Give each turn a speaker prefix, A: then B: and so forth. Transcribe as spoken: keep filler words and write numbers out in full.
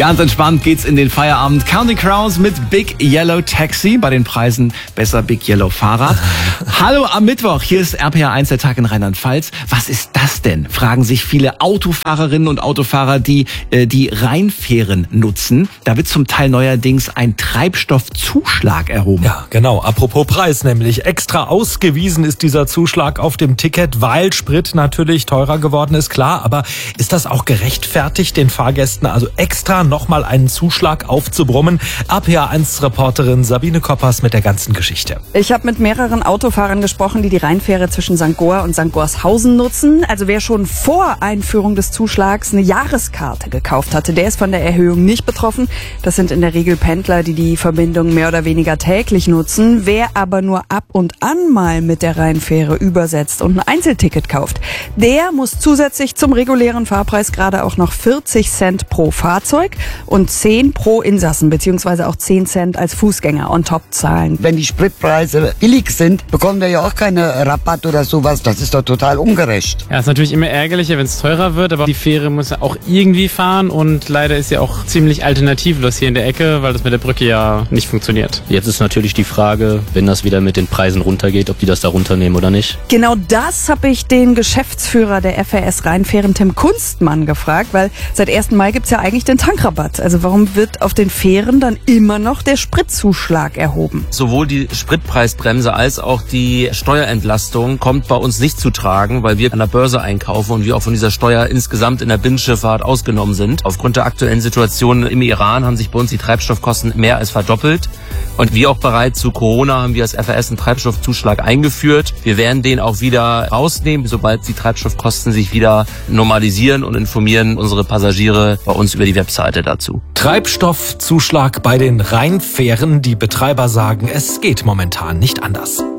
A: Ganz entspannt geht's in den Feierabend. Counting Crows mit Big Yellow Taxi. Bei den Preisen besser Big Yellow Fahrrad. Hallo am Mittwoch. Hier ist R P R eins, der Tag in Rheinland-Pfalz. Was ist das denn? Fragen sich viele Autofahrerinnen und Autofahrer, die äh, die Rheinfähren nutzen. Da wird zum Teil neuerdings ein Treibstoffzuschlag erhoben.
B: Ja, genau. Apropos Preis nämlich. Extra ausgewiesen ist dieser Zuschlag auf dem Ticket, weil Sprit natürlich teurer geworden ist, klar. Aber ist das auch gerechtfertigt, den Fahrgästen also extra nochmal einen Zuschlag aufzubrummen? R P R eins Reporterin Sabine Koppers mit der ganzen Geschichte.
C: Ich habe mit mehreren Autofahrern gesprochen, die die Rheinfähre zwischen Sankt Goar und Sankt Goarshausen nutzen. Also wer schon vor Einführung des Zuschlags eine Jahreskarte gekauft hatte, der ist von der Erhöhung nicht betroffen. Das sind in der Regel Pendler, die die Verbindung mehr oder weniger täglich nutzen. Wer aber nur ab und an mal mit der Rheinfähre übersetzt und ein Einzelticket kauft, der muss zusätzlich zum regulären Fahrpreis gerade auch noch vierzig Cent pro Fahrzeug und zehn pro Insassen, beziehungsweise auch zehn Cent als Fußgänger on top zahlen.
D: Wenn die Spritpreise billig sind, bekommen wir ja auch keine Rabatt oder sowas. Das ist doch total ungerecht.
E: Ja, ist natürlich immer ärgerlicher, wenn es teurer wird, aber die Fähre muss ja auch irgendwie fahren und leider ist ja auch ziemlich alternativlos hier in der Ecke, weil das mit der Brücke ja nicht funktioniert.
F: Jetzt ist natürlich die Frage, wenn das wieder mit den Preisen runtergeht, ob die das da runternehmen oder nicht.
C: Genau das habe ich den Geschäftsführer der F R S Rheinfähren, Tim Kunstmann, gefragt, weil seit ersten Mai gibt es ja eigentlich den Tankrabatt. Also warum wird auf den Fähren dann immer noch der Spritzuschlag erhoben?
G: Sowohl die Spritpreisbremse als auch die Steuerentlastung kommt bei uns nicht zu tragen, weil wir an der Börse einkaufen und wir auch von dieser Steuer insgesamt in der Binnenschifffahrt ausgenommen sind. Aufgrund der aktuellen Situation im Iran haben sich bei uns die Treibstoffkosten mehr als verdoppelt. Und wie auch bereits zu Corona haben wir als F R S einen Treibstoffzuschlag eingeführt. Wir werden den auch wieder rausnehmen, sobald die Treibstoffkosten sich wieder normalisieren, und informieren unsere Passagiere bei uns über die Webseite dazu.
B: Treibstoffzuschlag bei den Rheinfähren. Die Betreiber sagen, es geht momentan nicht anders.